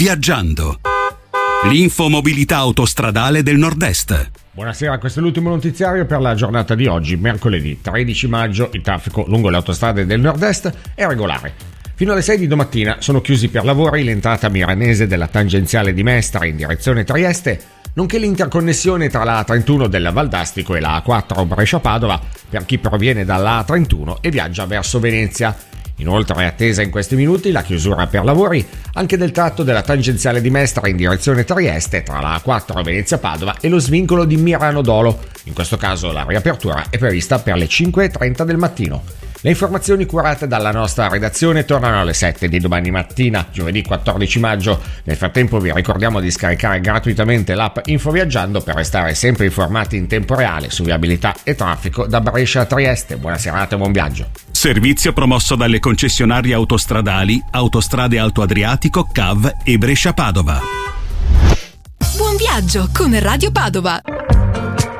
Viaggiando. L'infomobilità autostradale del Nord-Est. Buonasera, questo è l'ultimo notiziario per la giornata di oggi, mercoledì 13 maggio. Il traffico lungo le autostrade del Nord-Est è regolare. Fino alle 6 di domattina sono chiusi per lavori l'entrata milanese della tangenziale di Mestre in direzione Trieste, nonché l'interconnessione tra la A31 della Valdastico e la A4 Brescia-Padova per chi proviene dalla A31 e viaggia verso Venezia. Inoltre è attesa in questi minuti la chiusura per lavori anche del tratto della tangenziale di Mestre in direzione Trieste tra la A4 Venezia-Padova e lo svincolo di Mirano Dolo. In questo caso la riapertura è prevista per le 5:30 del mattino. Le informazioni curate dalla nostra redazione tornano alle 7 di domani mattina, giovedì 14 maggio. Nel frattempo vi ricordiamo di scaricare gratuitamente l'app Infoviaggiando per restare sempre informati in tempo reale su viabilità e traffico da Brescia a Trieste. Buona serata e buon viaggio. Servizio promosso dalle concessionarie autostradali Autostrade Alto Adriatico, CAV e Brescia Padova. Buon viaggio con Radio Padova.